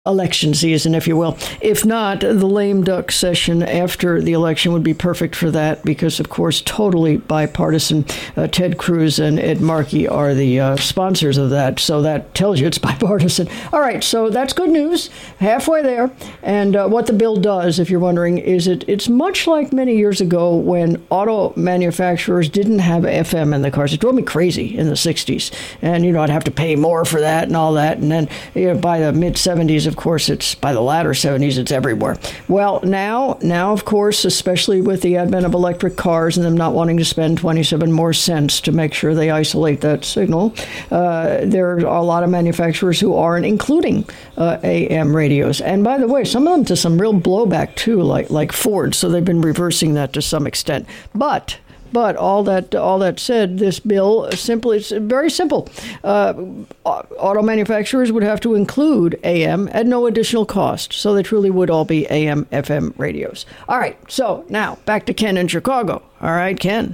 election season, if you will. If not, the lame duck session after the election would be perfect for that because, of course, totally bipartisan. Ted Cruz and Ed Markey are the sponsors of that, so that tells you it's bipartisan. All right, so that's good news. Halfway there. And what the bill does, if you're wondering, is it's much like many years ago when auto manufacturers didn't have FM in the cars. It drove me crazy in the 60s. And, I'd have to pay more for that and all that. And then by the mid-70s, of course, it's by the latter 70s, it's everywhere. Well, now, of course, especially with the advent of electric cars and them not wanting to spend 27 more cents to make sure they isolate that signal, there are a lot of manufacturers who aren't including AM radios. And by the way, some of them to some real blowback, too, like Ford. So they've been reversing that to some extent. But all that said, this bill it's very simple. Auto manufacturers would have to include AM at no additional cost, so they truly would all be AM, FM radios. All right, so now back to Ken in Chicago. All right, Ken.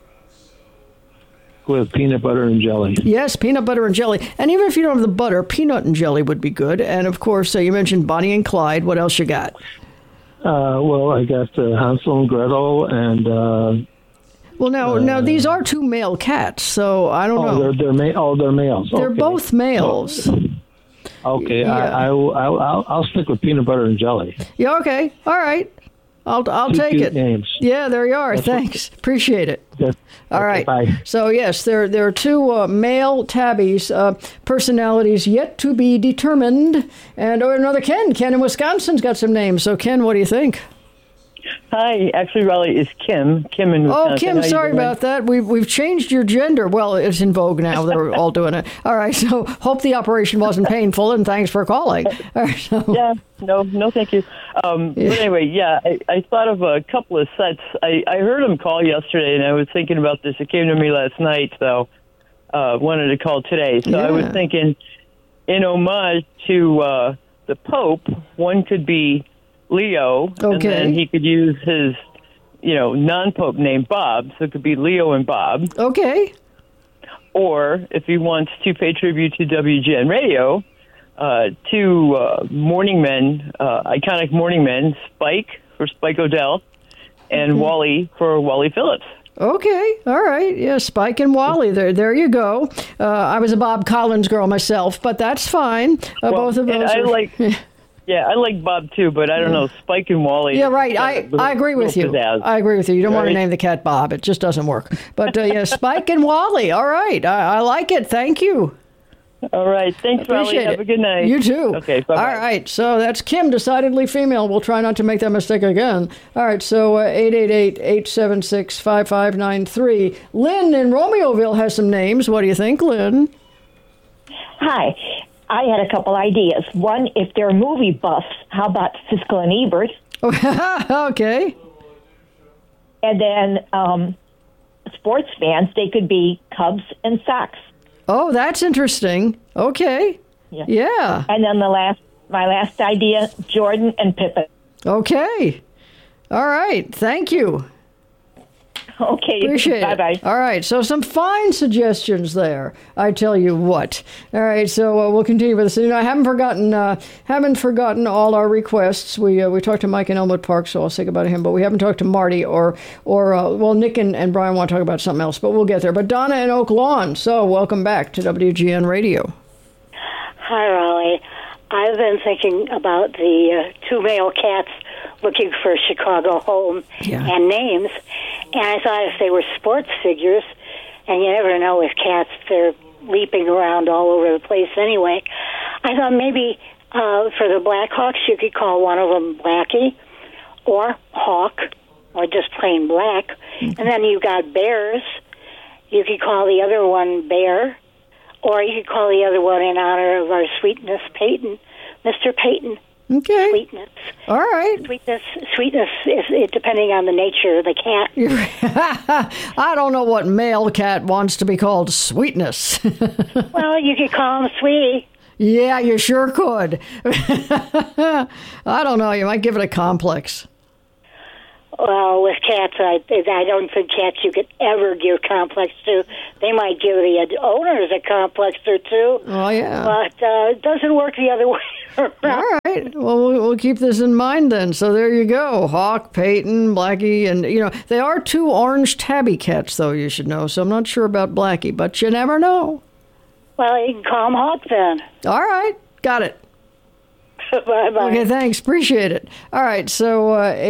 With peanut butter and jelly. Yes, peanut butter and jelly. And even if you don't have the butter, peanut and jelly would be good. And, of course, you mentioned Bonnie and Clyde. What else you got? Well, I got Hansel and Gretel and... Well, now these are two male cats, so I don't know. They're males. They're both males. Okay, yeah. I'll stick with peanut butter and jelly. Yeah, okay, all right. I'll take it. Names. Yeah, there you are. Thanks, appreciate it. Yeah. All right. Bye. So yes, there are two male tabbies, personalities yet to be determined, and another Ken. Ken in Wisconsin's got some names. So Ken, what do you think? Hi, actually, Raleigh is Kim. Kim in Wisconsin. Oh, Kim, sorry about that. We've changed your gender. Well, it's in vogue now. They're all doing it. All right, so hope the operation wasn't painful, and thanks for calling. All right, so. Yeah, no, thank you. But anyway, I thought of a couple of sets. I heard him call yesterday, and I was thinking about this. It came to me last night, so wanted to call today. So I was thinking, in homage to the Pope, one could be Leo, and then he could use his, non-Pope name, Bob, so it could be Leo and Bob. Okay. Or, if he wants to pay tribute to WGN Radio, two morning men, iconic morning men, Spike for Spike O'Dell, and Wally for Wally Phillips. Okay, all right. Yeah, Spike and Wally. There you go. I was a Bob Collins girl myself, but that's fine. Both of those. Yeah, I like Bob too, but I don't know, Spike and Wally. Yeah, right. I agree with you. I agree with you. You don't want to name the cat Bob. It just doesn't work. But Spike and Wally. All right. I like it. Thank you. All right. Thanks, Raleigh. Have a good night. You too. Okay, bye-bye. All right. So that's Kim, decidedly female. We'll try not to make that mistake again. All right. So 888-876-5593. Lynn in Romeoville has some names. What do you think, Lynn? Hi. I had a couple ideas. One, if they're movie buffs, how about Siskel and Ebert? Okay. And then sports fans, they could be Cubs and Sox. Oh, that's interesting. Okay. Yeah. And then my last idea, Jordan and Pippen. Okay. All right. Thank you. Okay. Appreciate Bye-bye. it. All right. So some fine suggestions there. I tell you what. All right. So we'll continue with this. I haven't forgotten all our requests. We talked to Mike in Elmwood Park, so I'll say goodbye to him. But we haven't talked to Marty or Nick and Brian want to talk about something else, but we'll get there. But Donna in Oak Lawn. So welcome back to WGN Radio. Hi, Raleigh. I've been thinking about the two male cats looking for a Chicago home and names. And I thought if they were sports figures, and you never know with cats, they're leaping around all over the place anyway. I thought maybe for the Blackhawks, you could call one of them Blackie or Hawk or just plain Black. Mm-hmm. And then you got Bears. You could call the other one Bear. Or you could call the other one in honor of our Sweetness Peyton, Mr. Peyton. Okay. Sweetness. All right. Sweetness is depending on the nature of the cat. I don't know what male cat wants to be called Sweetness. Well, you could call him Sweetie. Yeah, you sure could. I don't know. You might give it a complex. Well, with cats, I don't think cats you could ever give complex to. They might give the owners a complex or two. Oh, yeah. But it doesn't work the other way around. All right. Well, we'll keep this in mind then. So there you go. Hawk, Peyton, Blackie, and, they are 2 orange tabby cats, though, you should know. So I'm not sure about Blackie, but you never know. Well, you can call them Hawk then. All right. Got it. Bye-bye. Okay, thanks. Appreciate it. All right, so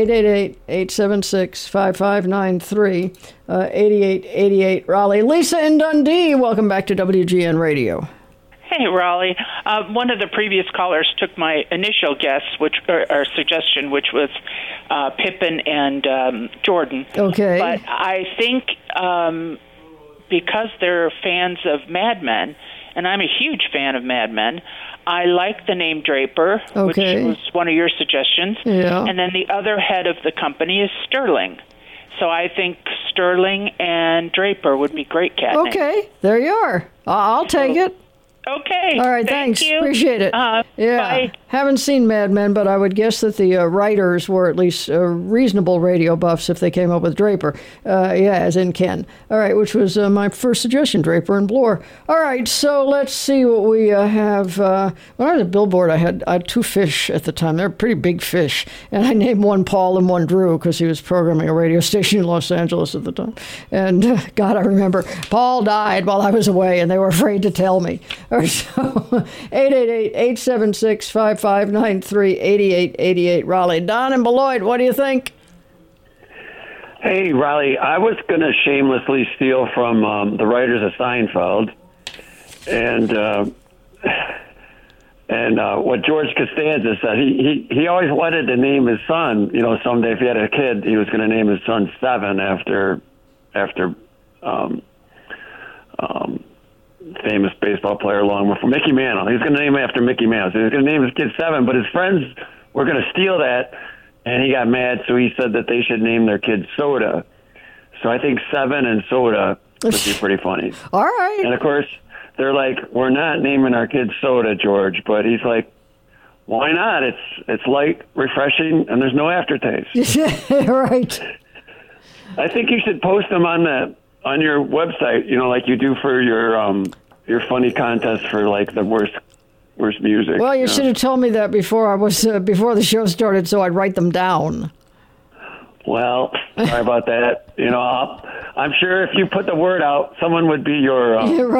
888-876-5593, 8888 Raleigh. Lisa in Dundee, welcome back to WGN Radio. Hey, Raleigh. One of the previous callers took my initial guess, or suggestion, which was Pippen and Jordan. Okay. But I think because they're fans of Mad Men, and I'm a huge fan of Mad Men, I like the name Draper, okay, which was one of your suggestions. Yeah. And then the other head of the company is Sterling. So I think Sterling and Draper would be great cat names. Okay, there you are. I'll take it. Okay. All right, thanks. You. Appreciate it. Yeah. Bye. Haven't seen Mad Men, but I would guess that the writers were at least reasonable radio buffs if they came up with Draper. As in Ken. All right, which was my first suggestion, Draper and Bloor. All right, so let's see what we have. When I was at Billboard, I had 2 fish at the time. They're pretty big fish. And I named one Paul and one Drew because he was programming a radio station in Los Angeles at the time. And God, I remember, Paul died while I was away, and they were afraid to tell me. Or so 888-876-5593, 8888 Raleigh. Don and Beloit, what do you think? Hey, Raleigh, I was going to shamelessly steal from the writers of Seinfeld and what George Costanza said. He always wanted to name his son, someday if he had a kid, he was going to name his son Seven after famous baseball player long before Mickey Mantle. He's going to name him after Mickey Mantle. So he was going to name his kid Seven, but his friends were going to steal that, and he got mad, so he said that they should name their kid Soda. So I think Seven and Soda would be pretty funny. All right. And, of course, they're like, we're not naming our kid Soda, George. But he's like, why not? It's light, refreshing, and there's no aftertaste. Right. I think you should post them on your website, like you do for your funny contest for like the worst music. Well, you should have told me that before before the show started, so I'd write them down. Well, sorry about that. I'm sure if you put the word out, someone would be your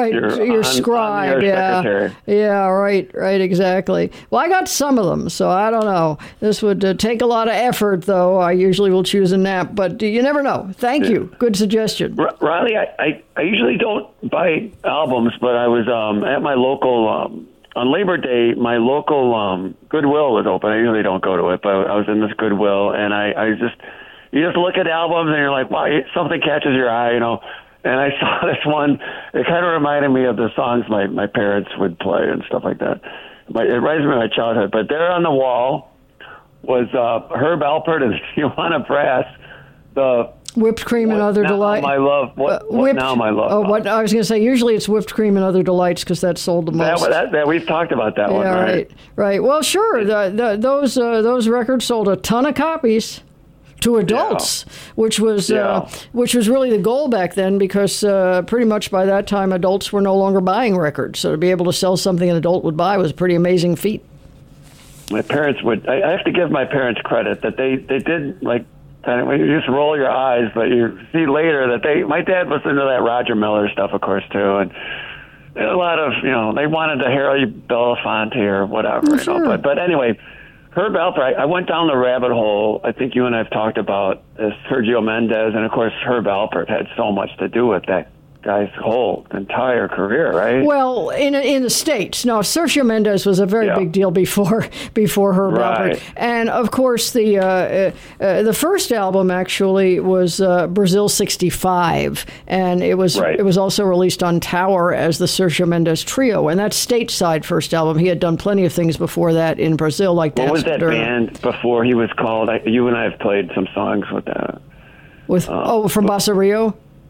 scribe. Secretary. Yeah, right, exactly. Well, I got some of them, so I don't know. This would take a lot of effort, though. I usually will choose a nap, but you never know. Thank you. Good suggestion. Riley, I usually don't buy albums, but I was at my local on Labor Day. My local Goodwill was open. I usually don't go to it, but I was in this Goodwill, and you just look at albums and you're like, wow, something catches your eye, And I saw this one. It kind of reminded me of the songs my parents would play and stuff like that. It reminds me of my childhood. But there on the wall was Herb Alpert and Tijuana Brass. The Whipped Cream and Other Delights. My love. What now, my love? Oh, what I was going to say. Usually it's Whipped Cream and Other Delights because that's sold the most. That we've talked about that one, right? Right. Well, sure. Those records sold a ton of copies to adults, which was really the goal back then, because pretty much by that time adults were no longer buying records. So to be able to sell something an adult would buy was a pretty amazing feat. My parents would. I have to give my parents credit that they did like. Kind of, you just roll your eyes, but you see later that my dad listened to that Roger Miller stuff, of course, too, and a lot of, they wanted to Harry Belafonte or whatever, Sure. But anyway, Herb Alpert, I went down the rabbit hole. I think you and I have talked about Sergio Mendes, and of course Herb Alpert had so much to do with that guy's whole entire career, right? Well, in the States. No, Sergio Mendes was a very big deal before Herb Alpert. And, of course, the first album, actually, was Brazil 65. And it was also released on Tower as the Sergio Mendes Trio. And that's stateside first album. He had done plenty of things before that in Brazil, like that. What was that band before he was called? You and I have played some songs with that. From Bossa Rio?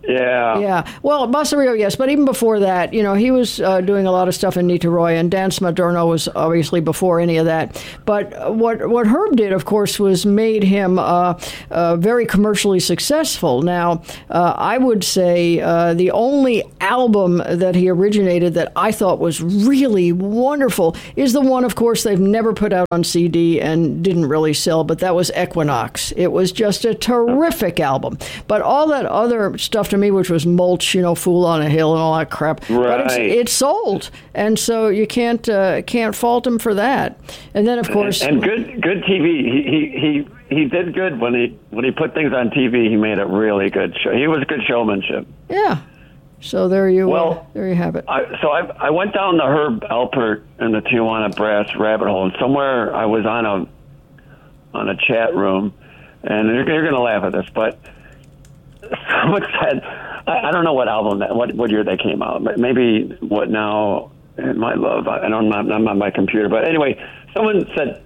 Yeah. Yeah. Well, Bossa Rio, yes. But even before that, he was doing a lot of stuff in Niteroi, and Dance Moderno was obviously before any of that. But what Herb did, of course, was made him very commercially successful. Now, I would say the only album that he originated that I thought was really wonderful is the one, of course, they've never put out on CD and didn't really sell, but that was Equinox. It was just a terrific album. But all that other stuff to me, which was Mulch, Fool on a Hill and all that crap, right. But it sold, and so you can't fault him for that. And then, of course, and good TV. He did good when he put things on TV. He made a really good show. He was good showmanship. Yeah. So there you have it. I went down the Herb Alpert and the Tijuana Brass rabbit hole, and somewhere I was on a chat room, and you're going to laugh at this, but someone said, I don't know what album what year they came out, but maybe What Now and My Love. I'm on my computer, but anyway, someone said,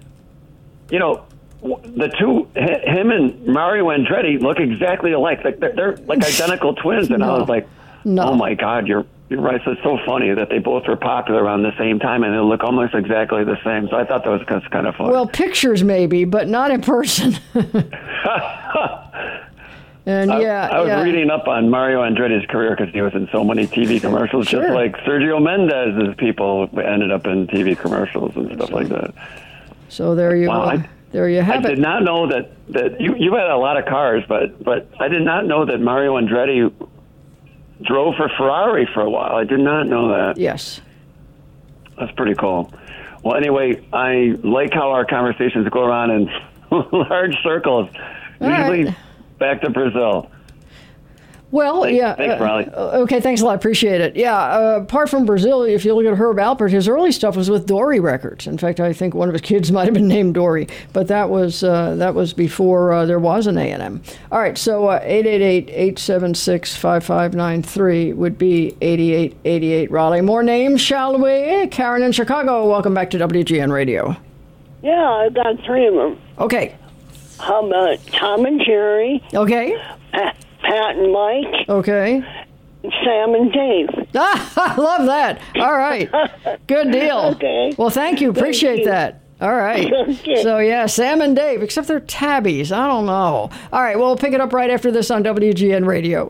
the two, him and Mario Andretti, look exactly alike. They're like identical twins, and No. I was like, No. oh my God, you're right. So it's so funny that they both were popular around the same time, and they look almost exactly the same. So I thought that was kind of fun. Well, pictures maybe, but not in person. And I was reading up on Mario Andretti's career because he was in so many TV commercials, Sure. just like Sergio Mendez's people ended up in TV commercials and stuff like that. So there you go. There you have I it. did not know that you had a lot of cars, but I did not know that Mario Andretti drove for Ferrari for a while. I did not know that. Yes. That's pretty cool. Well, anyway, I like how our conversations go around in large circles. Usually right. back to Brazil. Well, yeah. Thanks, Raleigh. Okay, thanks a lot. Appreciate it. Yeah, apart from Brazil, if you look at Herb Alpert, his early stuff was with Dory Records. In fact, I think one of his kids might have been named Dory, but that was before there was an A&M. All right, so 888-876-5593 would be 8888 Raleigh. More names, shall we? Karen in Chicago, welcome back to WGN Radio. Yeah, I've got three of them. Okay. How about Tom and Jerry? Okay. Pat and Mike. Okay. Sam and Dave. I love that. All right. Good deal. Okay. Well, thank you. Appreciate that. All right. Okay. So, yeah, Sam and Dave, except they're tabbies. I don't know. All right. Well, we'll pick it up right after this on WGN Radio.